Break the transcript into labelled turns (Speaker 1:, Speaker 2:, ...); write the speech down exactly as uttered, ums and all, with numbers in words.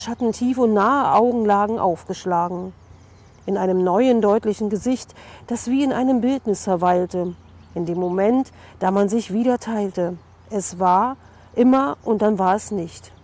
Speaker 1: Schatten tief und nahe Augen lagen aufgeschlagen. In einem neuen, deutlichen Gesicht, das wie in einem Bildnis verweilte. In dem Moment, da man sich wieder teilte. Es war immer und dann war es nicht.